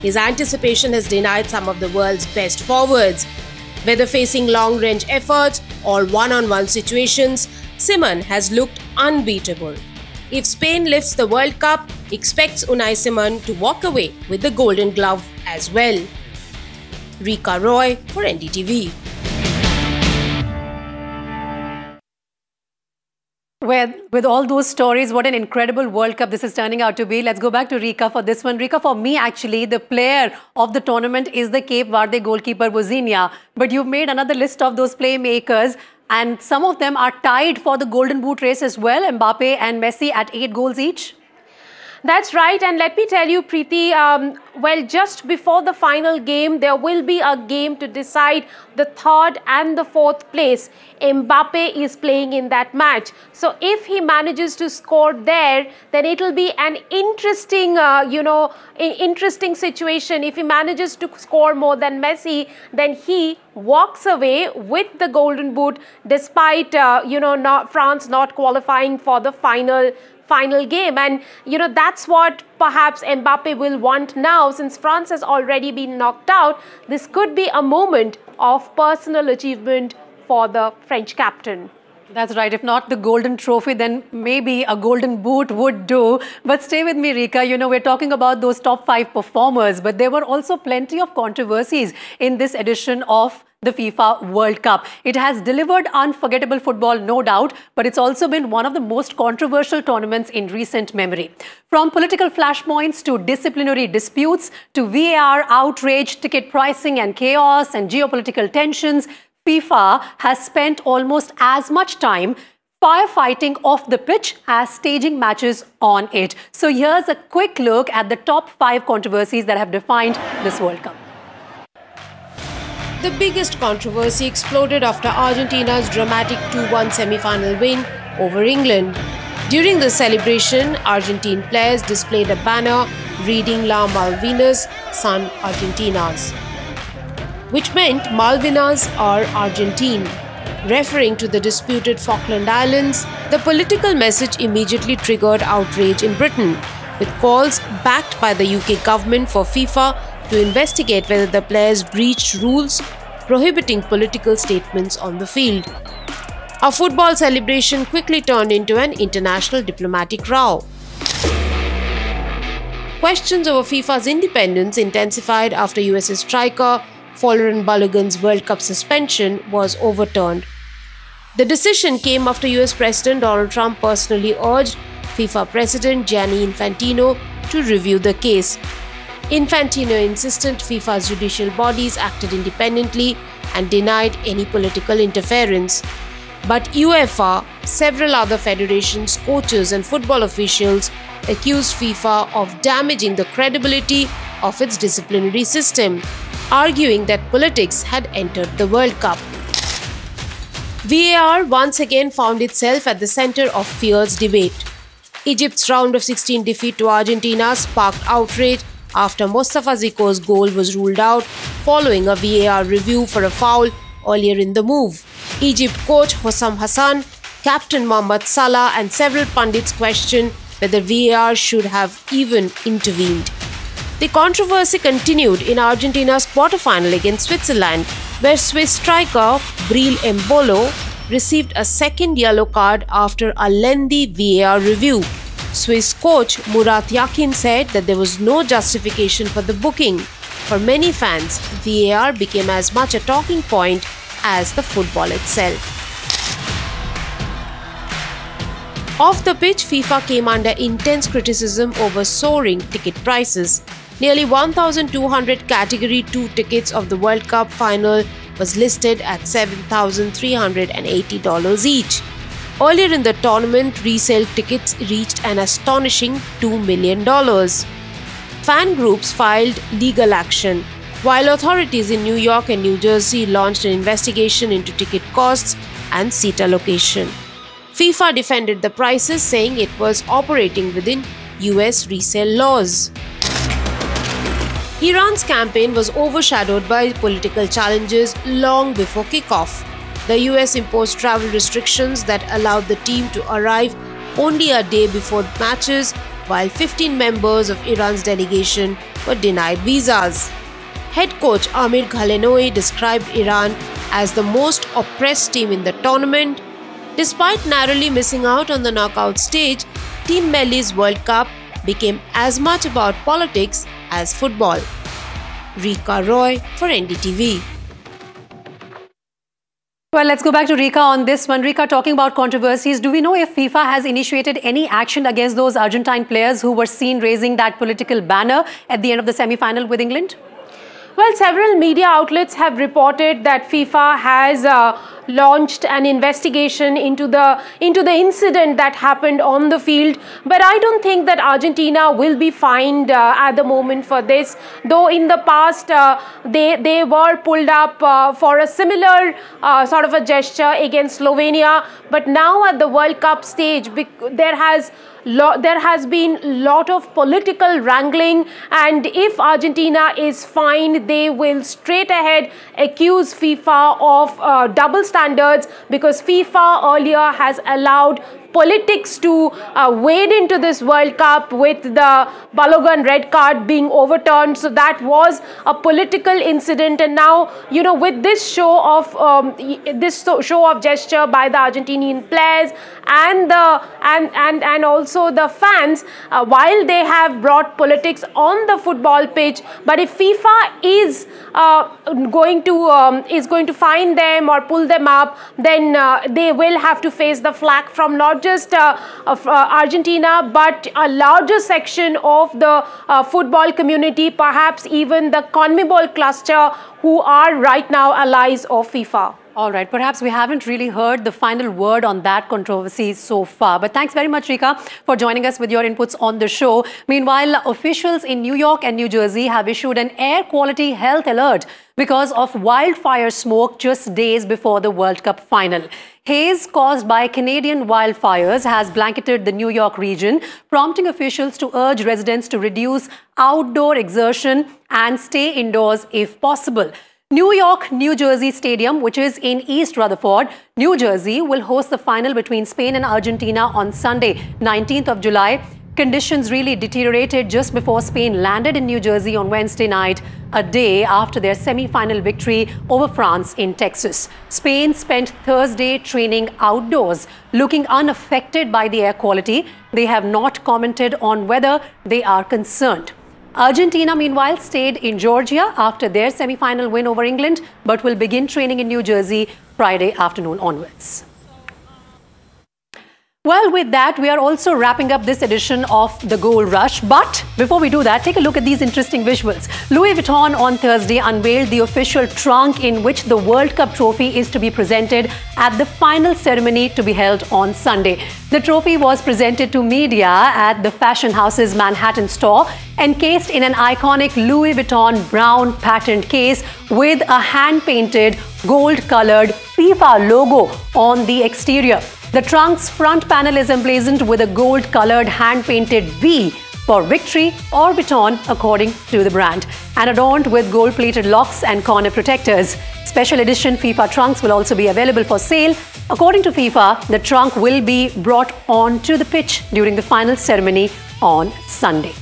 his anticipation has denied some of the world's best forwards. Whether facing long-range efforts or one-on-one situations, Simon has looked unbeatable. If Spain lifts the World Cup, expects Unai Simon to walk away with the Golden Glove as well. Rika Roy for NDTV. With all those stories, what an incredible World Cup this is turning out to be. Let's go back to Rika for this one. Rika, for me, actually, the player of the tournament is the Cape Verde goalkeeper, Vozinha. But you've made another list of those playmakers, and some of them are tied for the Golden Boot race as well, Mbappe and Messi at 8 goals each. That's right, and let me tell you, Preeti, well, just before the final game, there will be a game to decide the third and the fourth place. Mbappe is playing in that match. So if he manages to score there, then it will be an interesting, interesting situation. If he manages to score more than Messi, then he walks away with the Golden Boot, despite, France not qualifying for the final game. And that's what perhaps Mbappe will want now, since France has already been knocked out. This could be a moment of personal achievement for the French captain. That's right. If not the golden trophy, then maybe a golden boot would do. But stay with me, Rika. We're talking about those top 5 performers, but there were also plenty of controversies in this edition of the FIFA World Cup. It has delivered unforgettable football, no doubt, but it's also been one of the most controversial tournaments in recent memory. From political flashpoints to disciplinary disputes to VAR outrage, ticket pricing and chaos and geopolitical tensions, FIFA has spent almost as much time firefighting off the pitch as staging matches on it. So here's a quick look at the top 5 controversies that have defined this World Cup. The biggest controversy exploded after Argentina's dramatic 2-1 semi-final win over England. During the celebration, Argentine players displayed a banner reading La Malvinas son Argentinas, which meant Malvinas are Argentine, referring to the disputed Falkland Islands. The political message immediately triggered outrage in Britain, with calls backed by the UK government for FIFA to investigate whether the players breached rules prohibiting political statements on the field. A football celebration quickly turned into an international diplomatic row. Questions over FIFA's independence intensified after USA striker Folarin Balogun's World Cup suspension was overturned. The decision came after US President Donald Trump personally urged FIFA President Gianni Infantino to review the case. Infantino insisted FIFA's judicial bodies acted independently and denied any political interference. But UEFA, several other federations, coaches and football officials accused FIFA of damaging the credibility of its disciplinary system, arguing that politics had entered the World Cup. VAR once again found itself at the center of fierce debate. Egypt's round of 16 defeat to Argentina sparked outrage after Mostafa Zico's goal was ruled out following a VAR review for a foul earlier in the move. Egypt coach Hossam Hassan, captain Mohamed Salah and several pundits questioned whether VAR should have even intervened. The controversy continued in Argentina's quarter-final against Switzerland, where Swiss striker Breel Embolo received a second yellow card after a lengthy VAR review. Swiss coach Murat Yakin said that there was no justification for the booking. For many fans, VAR became as much a talking point as the football itself. Off the pitch, FIFA came under intense criticism over soaring ticket prices. Nearly 1,200 Category 2 tickets of the World Cup final was listed at $7,380 each. Earlier in the tournament, resale tickets reached an astonishing $2 million. Fan groups filed legal action, while authorities in New York and New Jersey launched an investigation into ticket costs and seat allocation. FIFA defended the prices, saying it was operating within US resale laws. Iran's campaign was overshadowed by political challenges long before kickoff. The US imposed travel restrictions that allowed the team to arrive only a day before matches, while 15 members of Iran's delegation were denied visas. Head coach Amir Ghalenoui described Iran as the most oppressed team in the tournament. Despite narrowly missing out on the knockout stage, Team Melli's World Cup became as much about politics as football. Rika Roy for NDTV. Well, let's go back to Rika on this one. Rika, talking about controversies, do we know if FIFA has initiated any action against those Argentine players who were seen raising that political banner at the end of the semi-final with England? Well, several media outlets have reported that FIFA has launched an investigation into the incident that happened on the field, but I don't think that Argentina will be fined at the moment for this, though in the past they were pulled up for a similar sort of a gesture against Slovenia. But now at the World Cup stage, there has been a lot of political wrangling, and if Argentina is fined, they will straight ahead accuse FIFA of double standards, because FIFA earlier has allowed politics to wade into this World Cup, with the Balogun red card being overturned. So that was a political incident, and now, you know, with this show of gesture by the Argentinian players and also the fans, while they have brought politics on the football pitch, but if FIFA is going to fine them or pull them up, then they will have to face the flack from not just Argentina, but a larger section of the football community, perhaps even the CONMEBOL cluster, who are right now allies of FIFA. All right, perhaps we haven't really heard the final word on that controversy so far. But thanks very much, Rika, for joining us with your inputs on the show. Meanwhile, officials in New York and New Jersey have issued an air quality health alert because of wildfire smoke just days before the World Cup final. Haze caused by Canadian wildfires has blanketed the New York region, prompting officials to urge residents to reduce outdoor exertion and stay indoors if possible. New York, New Jersey Stadium, which is in East Rutherford, New Jersey, will host the final between Spain and Argentina on Sunday, 19th of July. Conditions really deteriorated just before Spain landed in New Jersey on Wednesday night, a day after their semi-final victory over France in Texas. Spain spent Thursday training outdoors, looking unaffected by the air quality. They have not commented on whether they are concerned. Argentina, meanwhile, stayed in Georgia after their semi-final win over England, but will begin training in New Jersey Friday afternoon onwards. Well, with that, we are also wrapping up this edition of The Gold Rush. But before we do that, take a look at these interesting visuals. Louis Vuitton on Thursday unveiled the official trunk in which the World Cup trophy is to be presented at the final ceremony to be held on Sunday. The trophy was presented to media at the fashion house's Manhattan store, encased in an iconic Louis Vuitton brown patterned case with a hand-painted gold-colored FIFA logo on the exterior. The trunk's front panel is emblazoned with a gold-colored hand-painted V for victory or Vuitton, according to the brand, and adorned with gold-plated locks and corner protectors. Special edition FIFA trunks will also be available for sale. According to FIFA, the trunk will be brought onto the pitch during the final ceremony on Sunday.